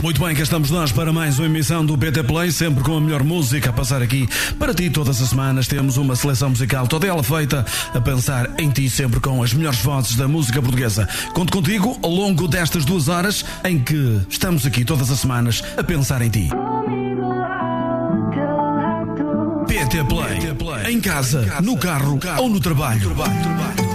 Muito bem, cá estamos nós para mais uma emissão do PT Play, sempre com a melhor música a passar aqui para ti todas as semanas. Temos uma seleção musical toda ela feita a pensar em ti, sempre com as melhores vozes da música portuguesa. Conto contigo ao longo destas 2 horas em que estamos aqui todas as semanas a pensar em ti. PT Play, em casa, no carro ou no trabalho.